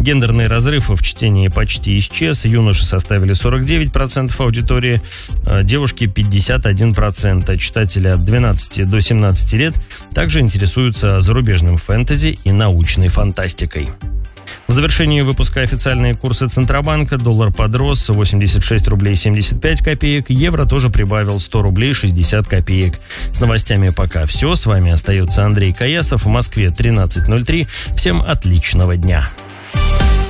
Гендерный разрыв в чтении почти исчез. Юноши составили 49% аудитории, девушки 51%. Читатели от 12 до 17 лет также интересуются зарубежным фэнтези и научной фантастикой. В завершении выпуска официальные курсы Центробанка. Доллар подрос 86 рублей 75 копеек. Евро тоже прибавил 100 рублей 60 копеек. С новостями пока все. С вами остается Андрей Каясов. В Москве 13:03. Всем отличного дня.